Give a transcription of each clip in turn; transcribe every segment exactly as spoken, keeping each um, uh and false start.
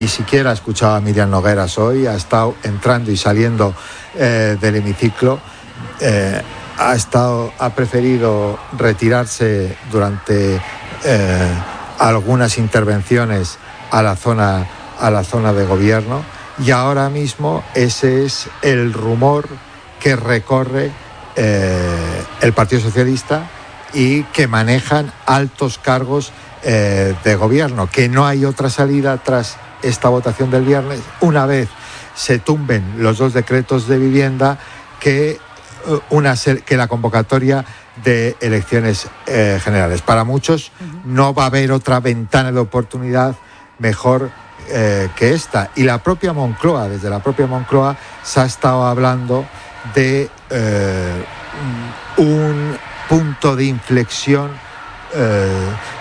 Ni siquiera ha escuchado a Miriam Nogueras hoy, ha estado entrando y saliendo eh, del hemiciclo, eh, ha, estado, ha preferido retirarse durante eh, algunas intervenciones a la zona, a la zona de gobierno, y ahora mismo ese es el rumor que recorre eh, el Partido Socialista y que manejan altos cargos eh, de gobierno, que no hay otra salida tras esta votación del viernes, una vez se tumben los dos decretos de vivienda, que, una, que la convocatoria de elecciones eh, generales. Para muchos no va a haber otra ventana de oportunidad mejor eh, que esta. Y la propia Moncloa, desde la propia Moncloa, se ha estado hablando de eh, un punto de inflexión eh,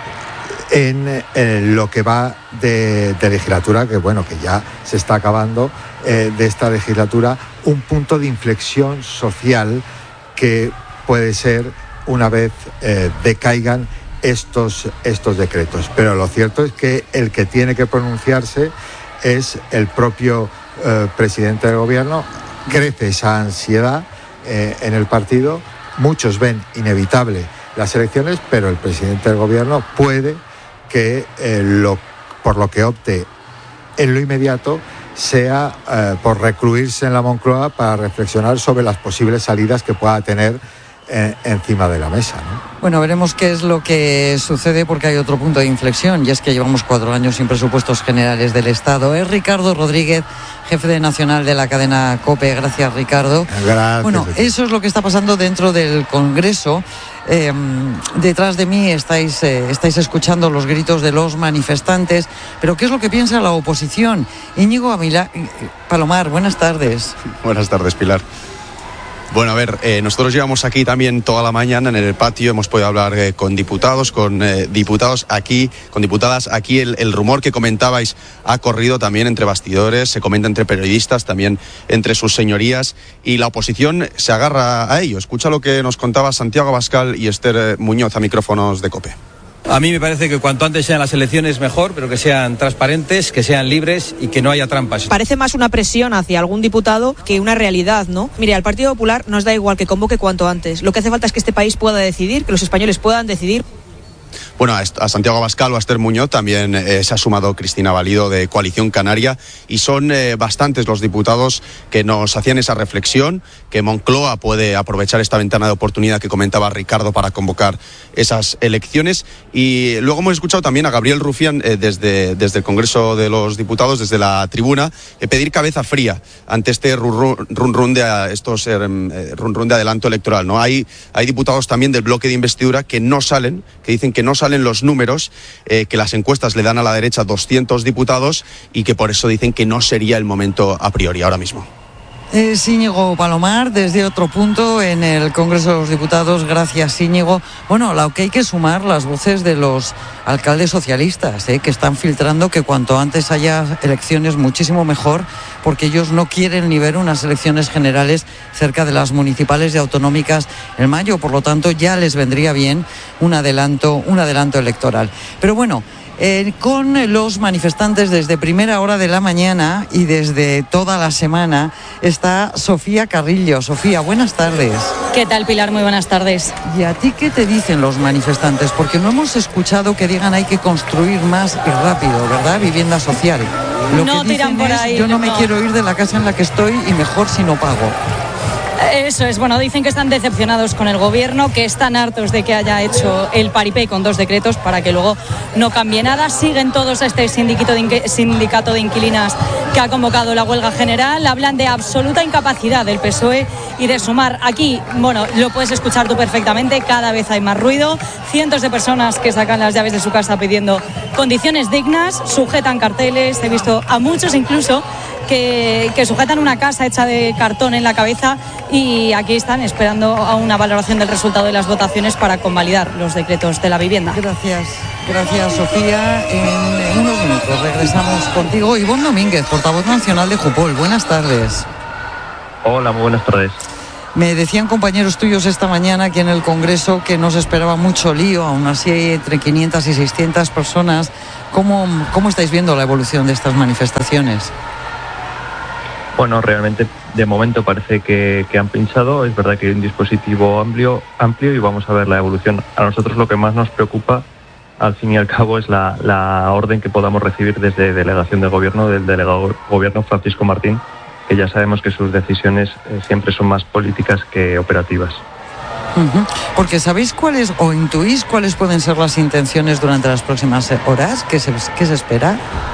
en eh, lo que va de, de legislatura, que bueno, que ya se está acabando eh, de esta legislatura, un punto de inflexión social que puede ser una vez eh, decaigan estos, estos decretos. Pero lo cierto es que el que tiene que pronunciarse es el propio eh, presidente del gobierno. Crece esa ansiedad eh, en el partido, muchos ven inevitable las elecciones, pero el presidente del gobierno puede que eh, lo, por lo que opte en lo inmediato sea eh, por recluirse en la Moncloa para reflexionar sobre las posibles salidas que pueda tener eh, encima de la mesa, ¿no? Bueno, veremos qué es lo que sucede, porque hay otro punto de inflexión, y es que llevamos cuatro años sin presupuestos generales del Estado. Es Ricardo Rodríguez, jefe de nacional de la cadena COPE. Gracias, Ricardo. Gracias. Bueno, eso es lo que está pasando dentro del Congreso. Eh, detrás de mí estáis, eh, estáis escuchando los gritos de los manifestantes, pero ¿qué es lo que piensa la oposición? Íñigo Amila... Palomar, buenas tardes. Buenas tardes, Pilar. Bueno, a ver, eh, nosotros llevamos aquí también toda la mañana en el patio, hemos podido hablar eh, con diputados, con eh, diputados aquí, con diputadas aquí. El, el rumor que comentabais ha corrido también entre bastidores, se comenta entre periodistas, también entre sus señorías, y la oposición se agarra a ello. Escucha lo que nos contaba Santiago Abascal y Esther Muñoz a micrófonos de COPE. A mí me parece que cuanto antes sean las elecciones mejor, pero que sean transparentes, que sean libres y que no haya trampas. Parece más una presión hacia algún diputado que una realidad, ¿no? Mire, al Partido Popular nos da igual que convoque cuanto antes. Lo que hace falta es que este país pueda decidir, que los españoles puedan decidir. Bueno, a Santiago Abascal o a Esther Muñoz también eh, se ha sumado Cristina Valido de Coalición Canaria, y son eh, bastantes los diputados que nos hacían esa reflexión, que Moncloa puede aprovechar esta ventana de oportunidad que comentaba Ricardo para convocar esas elecciones. Y luego hemos escuchado también a Gabriel Rufián eh, desde, desde el Congreso de los Diputados, desde la tribuna, eh, pedir cabeza fría ante este run run, run de estos eh, run run de adelanto electoral, ¿no? Hay, hay diputados también del bloque de investidura que no salen, que dicen que no salen los números, eh, que las encuestas le dan a la derecha doscientos diputados y que por eso dicen que no sería el momento a priori ahora mismo. Es Íñigo Palomar, desde otro punto en el Congreso de los Diputados. Gracias, Íñigo. Bueno, lo que hay que sumar las voces de los alcaldes socialistas, ¿eh? que están filtrando que cuanto antes haya elecciones muchísimo mejor, porque ellos no quieren ni ver unas elecciones generales cerca de las municipales y autonómicas en mayo. Por lo tanto, ya les vendría bien un adelanto, un adelanto electoral. Pero bueno, Eh, con los manifestantes desde primera hora de la mañana y desde toda la semana está Sofía Carrillo. Sofía, buenas tardes. ¿Qué tal, Pilar? Muy buenas tardes. ¿Y a ti qué te dicen los manifestantes? Porque no hemos escuchado que digan hay que construir más y rápido, ¿verdad? Vivienda social. Lo no que tiran por es, ahí. Yo no, no me no. quiero ir de la casa en la que estoy y mejor si no pago. Eso es, bueno, dicen que están decepcionados con el gobierno, que están hartos de que haya hecho el paripé con dos decretos para que luego no cambie nada. Siguen todos a este sindicato de, sindicato de inquilinas que ha convocado la huelga general. Hablan de absoluta incapacidad del P S O E y de sumar. Aquí, bueno, lo puedes escuchar tú perfectamente, cada vez hay más ruido. Cientos de personas que sacan las llaves de su casa pidiendo condiciones dignas, sujetan carteles. He visto a muchos incluso Que, que sujetan una casa hecha de cartón en la cabeza, y aquí están esperando a una valoración del resultado de las votaciones para convalidar los decretos de la vivienda. Gracias, gracias Sofía. En unos minutos regresamos contigo. Ivonne Domínguez, portavoz nacional de Jupol. Buenas tardes. Hola, muy buenas tardes. Me decían compañeros tuyos esta mañana aquí en el Congreso que no se esperaba mucho lío, aún así entre quinientas y seiscientas personas. ¿Cómo, cómo estáis viendo la evolución de estas manifestaciones? Bueno, realmente de momento parece que, que han pinchado. Es verdad que hay un dispositivo amplio, amplio y vamos a ver la evolución. A nosotros lo que más nos preocupa, al fin y al cabo, es la, la orden que podamos recibir desde delegación de gobierno, del delegado de gobierno Francisco Martín, que ya sabemos que sus decisiones eh, siempre son más políticas que operativas. Uh-huh. Porque ¿sabéis cuáles o intuís cuáles pueden ser las intenciones durante las próximas horas? ¿Qué se, qué se espera?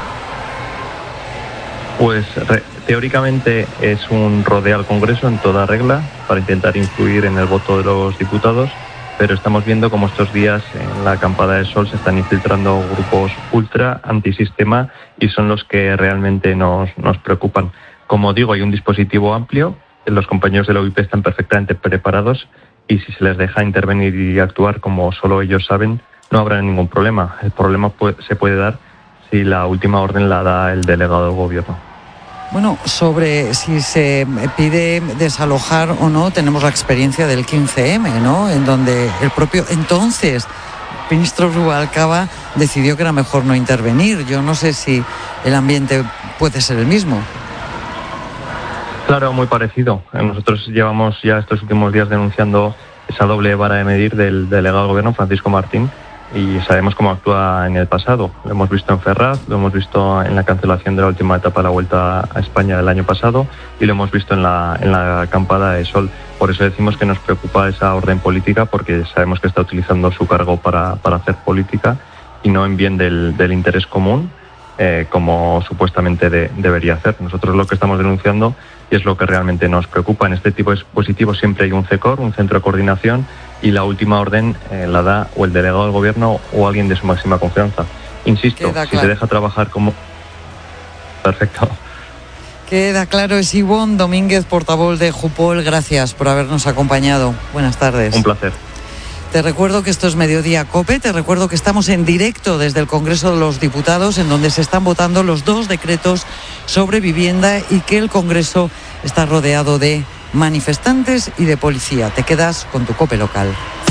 Pues re, teóricamente es un rodeo al Congreso en toda regla para intentar influir en el voto de los diputados, pero estamos viendo como estos días en la acampada del Sol se están infiltrando grupos ultra antisistema y son los que realmente nos, nos preocupan. Como digo, hay un dispositivo amplio, los compañeros de la U I P están perfectamente preparados y si se les deja intervenir y actuar como solo ellos saben, no habrá ningún problema. El problema puede, se puede dar si la última orden la da el delegado del gobierno. Bueno, sobre si se pide desalojar o no, tenemos la experiencia del quince eme, ¿no? En donde el propio entonces ministro Rubalcaba decidió que era mejor no intervenir. Yo no sé si el ambiente puede ser el mismo. Claro, muy parecido. Nosotros llevamos ya estos últimos días denunciando esa doble vara de medir del delegado del gobierno, Francisco Martín, y sabemos cómo actúa en el pasado. Lo hemos visto en Ferraz, lo hemos visto en la cancelación de la última etapa de la Vuelta a España del año pasado y lo hemos visto en la, en la acampada de Sol. Por eso decimos que nos preocupa esa orden política, porque sabemos que está utilizando su cargo para, para hacer política y no en bien del, del interés común, eh, como supuestamente de, debería hacer. Nosotros lo que estamos denunciando, y es lo que realmente nos preocupa, en este tipo de dispositivos siempre hay un C E C O R, un centro de coordinación, y la última orden eh, la da o el delegado del gobierno o alguien de su máxima confianza. Insisto, Queda si claro. se deja trabajar como... Perfecto. Queda claro, es Ivonne Domínguez, portavoz de Jupol. Gracias por habernos acompañado. Buenas tardes. Un placer. Te recuerdo que esto es Mediodía COPE, te recuerdo que estamos en directo desde el Congreso de los Diputados, en donde se están votando los dos decretos sobre vivienda y que el Congreso está rodeado de manifestantes y de policía. Te quedas con tu COPE local.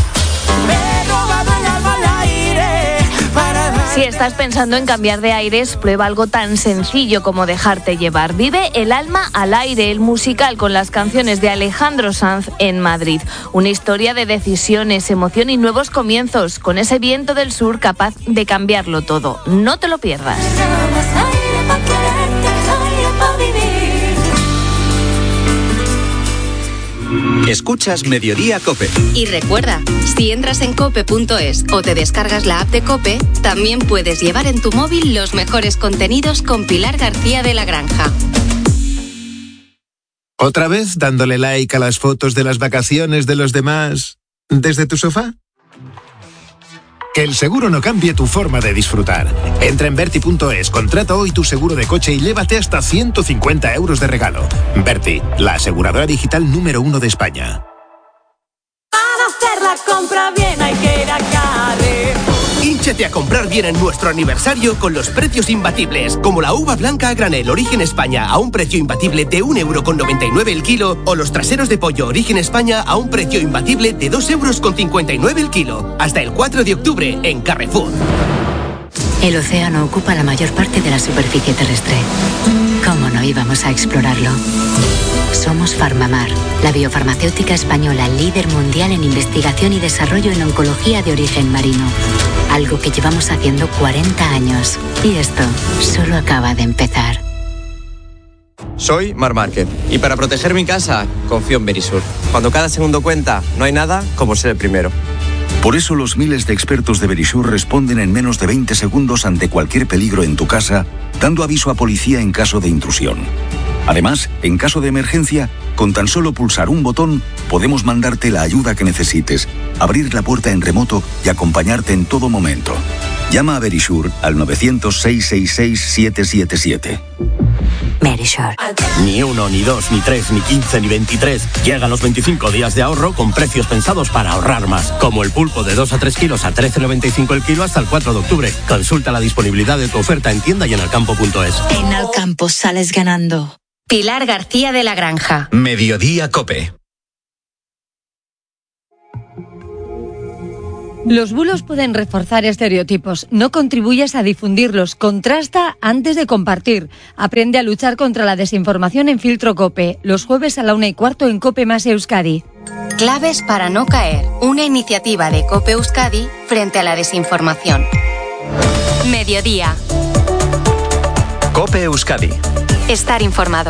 Si estás pensando en cambiar de aires, prueba algo tan sencillo como dejarte llevar. Vive El alma al aire, el musical con las canciones de Alejandro Sanz en Madrid. Una historia de decisiones, emoción y nuevos comienzos, con ese viento del sur capaz de cambiarlo todo. No te lo pierdas. Escuchas Mediodía COPE. Y recuerda, si entras en cope punto es o te descargas la app de COPE, también puedes llevar en tu móvil los mejores contenidos con Pilar García de la Granja. ¿Otra vez dándole like a las fotos de las vacaciones de los demás desde tu sofá? Que el seguro no cambie tu forma de disfrutar. Entra en Berti punto es, contrata hoy tu seguro de coche y llévate hasta ciento cincuenta euros de regalo. Berti, la aseguradora digital número uno de España. Para hacer la compra bien hay que ir a Carrefour. Hínchate a comprar bien en nuestro aniversario con los precios imbatibles, como la uva blanca a granel Origen España a un precio imbatible de un euro con noventa y nueve el kilo, o los traseros de pollo Origen España a un precio imbatible de dos euros con cincuenta y nueve el kilo. Hasta el cuatro de octubre en Carrefour. El océano ocupa la mayor parte de la superficie terrestre. ¿Cómo no íbamos a explorarlo? Somos Farmamar, la biofarmacéutica española líder mundial en investigación y desarrollo en oncología de origen marino. Algo que llevamos haciendo cuarenta años. Y esto solo acaba de empezar. Soy Mar Márquez y para proteger mi casa confío en Verisur. Cuando cada segundo cuenta, no hay nada como ser el primero. Por eso los miles de expertos de Verisur responden en menos de veinte segundos ante cualquier peligro en tu casa, dando aviso a policía en caso de intrusión. Además, en caso de emergencia, con tan solo pulsar un botón, podemos mandarte la ayuda que necesites, abrir la puerta en remoto y acompañarte en todo momento. Llama a Verisur al novecientos, seiscientos sesenta y seis, siete siete siete. Verisur. Ni uno, ni dos, ni tres, ni quince, ni veintitrés. Llegan los veinticinco días de ahorro con precios pensados para ahorrar más. Como el pulpo de dos a tres kilos a trece noventa y cinco el kilo hasta el cuatro de octubre. Consulta la disponibilidad de tu oferta en tienda y en alcampo punto es. En Alcampo sales ganando. Pilar García de la Granja. Mediodía COPE. Los bulos pueden reforzar estereotipos. No contribuyas a difundirlos. Contrasta antes de compartir. Aprende a luchar contra la desinformación en Filtro COPE. Los jueves a la una y cuarto en COPE más Euskadi. Claves para no caer. Una iniciativa de COPE Euskadi frente a la desinformación. Mediodía. COPE Euskadi. Estar informado.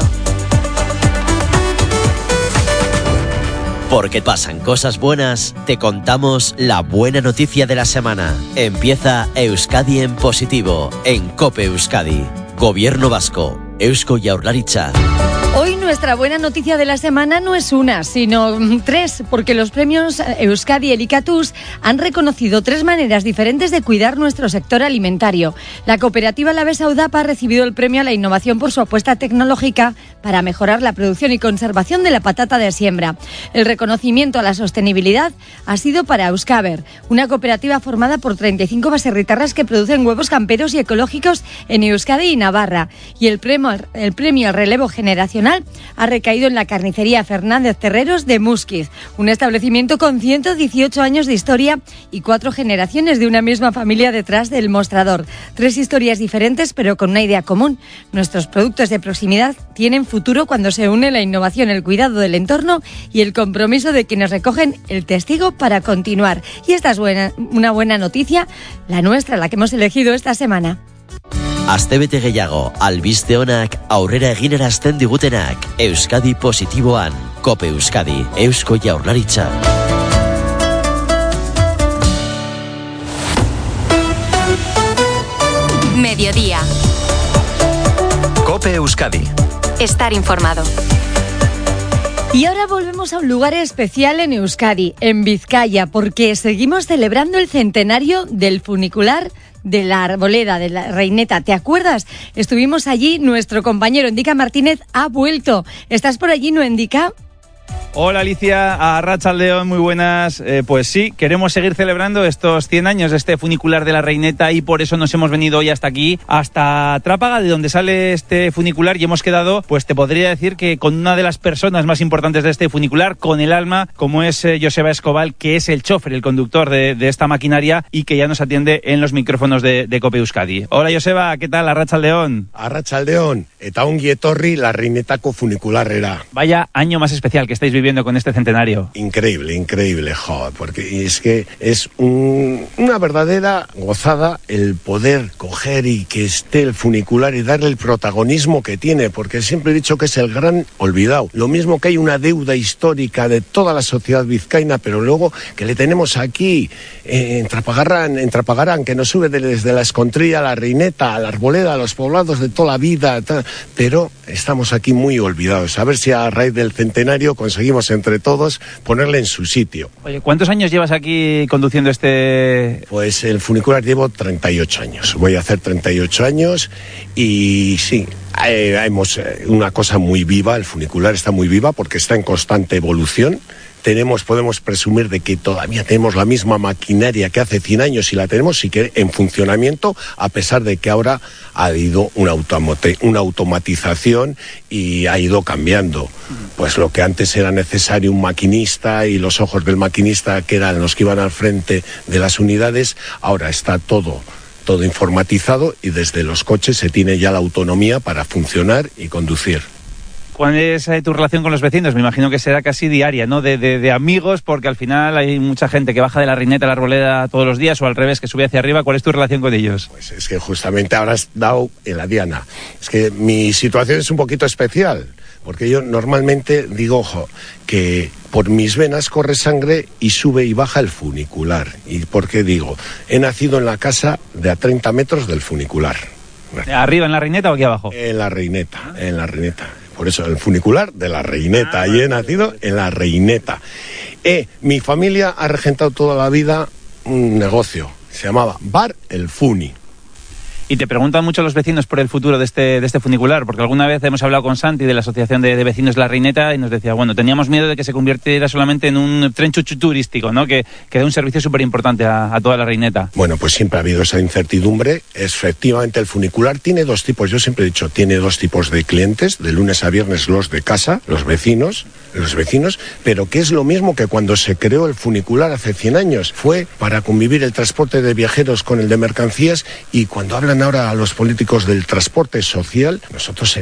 Porque pasan cosas buenas, te contamos la buena noticia de la semana. Empieza Euskadi en positivo, en COPE Euskadi. Gobierno Vasco, Eusko Jaurlaritza. Hoy nuestra buena noticia de la semana no es una, sino tres, porque los premios Euskadi Elikatus han reconocido tres maneras diferentes de cuidar nuestro sector alimentario. La cooperativa alavesa Udapa ha recibido el premio a la innovación por su apuesta tecnológica para mejorar la producción y conservación de la patata de siembra. El reconocimiento a la sostenibilidad ha sido para Euskaber, una cooperativa formada por treinta y cinco baserritarras que producen huevos camperos y ecológicos en Euskadi y Navarra. Y el premio, el premio al relevo generacional ha recaído en la carnicería Fernández Terreros de Musquiz, un establecimiento con ciento dieciocho años de historia y cuatro generaciones de una misma familia detrás del mostrador. Tres historias diferentes, pero con una idea común. Nuestros productos de proximidad tienen futuro cuando se une la innovación, el cuidado del entorno y el compromiso de quienes recogen el testigo para continuar. Y esta es buena, una buena noticia, la nuestra, la que hemos elegido esta semana. Astebete gehiago, albiste onak, aurrera eginarazten digutenak, Euskadi positiboan, COPE Euskadi, Eusko Jaurlaritza. Mediodía. COPE Euskadi. Estar informado. Y ahora volvemos a un lugar especial en Euskadi, en Vizcaya, porque seguimos celebrando el centenario del funicular de la Arboleda, de la Reineta. ¿Te acuerdas? Estuvimos allí, nuestro compañero Endika Martínez ha vuelto. ¿Estás por allí, no, Endika? Hola Alicia, arratsaldeon, muy buenas. Eh, pues sí, queremos seguir celebrando estos cien años de este funicular de la Reineta y por eso nos hemos venido hoy hasta aquí, hasta Trápaga, de donde sale este funicular, y hemos quedado, pues te podría decir que con una de las personas más importantes de este funicular, con el alma, como es eh, Joseba Escobal, que es el chofer, el conductor de, de esta maquinaria y que ya nos atiende en los micrófonos de, de COPE Euskadi. Hola Joseba, ¿qué tal? Arratsaldeon. Arratsaldeon, eta ongi etorri la Reinetako funikularrera. Vaya año más especial que estáis viviendo con este centenario. Increíble, increíble, joder, porque es que es un, una verdadera gozada el poder coger y que esté el funicular y darle el protagonismo que tiene, porque siempre he dicho que es el gran olvidado. Lo mismo que hay una deuda histórica de toda la sociedad vizcaína, pero luego que le tenemos aquí eh, en Trapagarán, en Trapagarán, que nos sube desde la Escontrilla a la Reineta, a la Arboleda, a los poblados de toda la vida, tal, pero estamos aquí muy olvidados. A ver si a raíz del centenario conseguimos entre todos ponerle en su sitio. Oye, ¿cuántos años llevas aquí conduciendo este...? Pues el funicular llevo treinta y ocho años. Voy a hacer treinta y ocho años y sí, eh, hemos eh, una cosa muy viva, el funicular está muy viva porque está en constante evolución. Tenemos, podemos presumir de que todavía tenemos la misma maquinaria que hace cien años y la tenemos sí que en funcionamiento, a pesar de que ahora ha habido una, automate, una automatización y ha ido cambiando. Pues lo que antes era necesario un maquinista y los ojos del maquinista, que eran los que iban al frente de las unidades, ahora está todo, todo informatizado y desde los coches se tiene ya la autonomía para funcionar y conducir. ¿Cuál es eh, tu relación con los vecinos? Me imagino que será casi diaria, ¿no? De, de, de amigos, porque al final hay mucha gente que baja de la Reineta a la Arboleda todos los días o al revés, que sube hacia arriba. ¿Cuál es tu relación con ellos? Pues es que justamente ahora has dado en la diana. Es que mi situación es un poquito especial, porque yo normalmente digo, ojo, que por mis venas corre sangre y sube y baja el funicular. ¿Y por qué digo? He nacido en la casa de a treinta metros del funicular. ¿Arriba en la Reineta o aquí abajo? En la Reineta, en la Reineta. Por eso, el funicular de la Reineta. Ah, y he nacido en la Reineta. Eh, mi familia ha regentado toda la vida un negocio. Se llamaba Bar El Funi. Y te preguntan mucho los vecinos por el futuro de este, de este funicular, porque alguna vez hemos hablado con Santi de la Asociación de, de Vecinos de la Reineta y nos decía, bueno, teníamos miedo de que se convirtiera solamente en un tren chuchu turístico, ¿no? Que, que dé un servicio súper importante a, a toda la Reineta. Bueno, pues siempre ha habido esa incertidumbre. Efectivamente, el funicular tiene dos tipos, yo siempre he dicho, tiene dos tipos de clientes, de lunes a viernes los de casa, los vecinos, los vecinos, pero que es lo mismo que cuando se creó el funicular hace cien años. Fue para convivir el transporte de viajeros con el de mercancías, y cuando hablan ahora a los políticos del transporte social, nosotros